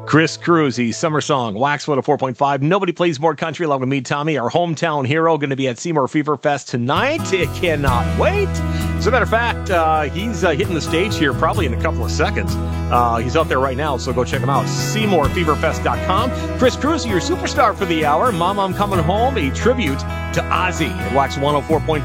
Chris Cruzy, Summer Song, Wax 104.5. Nobody plays more country along with me, Tommy, our hometown hero, going to be at Seymour Fever Fest tonight. I cannot wait. As a matter of fact, he's hitting the stage here probably in a couple of seconds. He's out there right now, so go check him out. SeymourFeverFest.com. Chris Cruzy, your superstar for the hour. Mama, I'm Coming Home, a tribute to Ozzy at Wax 104.5.